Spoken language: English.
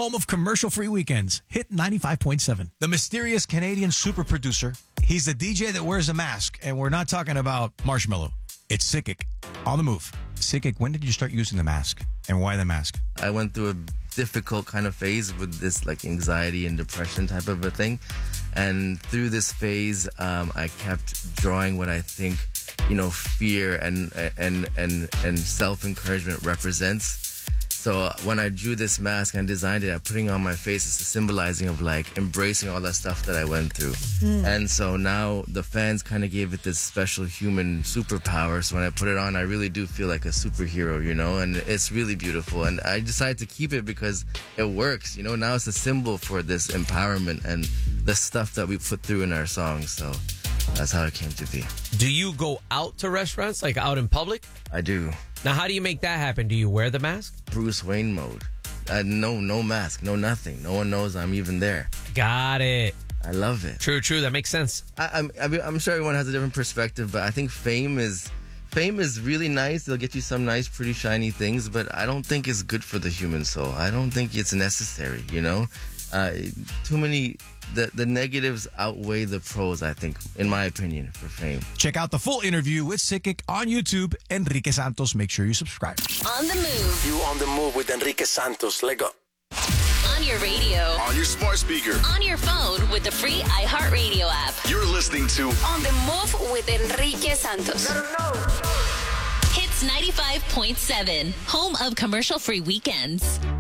home of commercial-free weekends. Hit 95.7. The mysterious Canadian super producer. He's the DJ that wears a mask, and we're not talking about Marshmello. It's Sikik. On the move. Sikik, when did you start using the mask, and why the mask? I went through a difficult kind of phase with this like anxiety and depression type of a thing. And through this phase, I kept drawing what I think, fear and self-encouragement represents. So when I drew this mask and designed it, putting it on my face, it's a symbolizing of like embracing all that stuff that I went through. And so now the fans kind of gave it this special human superpower. So when I put it on, I really do feel like a superhero, and it's really beautiful. And I decided to keep it because it works, now it's a symbol for this empowerment and the stuff that we put through in our songs. So that's how it came to be. Do you go out to restaurants, like out in public? I do. Now, how do you make that happen? Do you wear the mask? Bruce Wayne mode. No mask, no nothing. No one knows I'm even there. Got it. I love it. True. That makes sense. I'm sure everyone has a different perspective, but I think fame is really nice. They'll get you some nice, pretty, shiny things, but I don't think it's good for the human soul. I don't think it's necessary, Too many... The negatives outweigh the pros, I think, in my opinion, for fame. Check out the full interview with Sikik on YouTube. Enrique Santos, make sure you subscribe. On the move. You on the move with Enrique Santos. Let go. On your radio. On your smart speaker. On your phone with the free iHeartRadio app. You're listening to On the Move with Enrique Santos. Hits 95.7. Home of commercial-free weekends.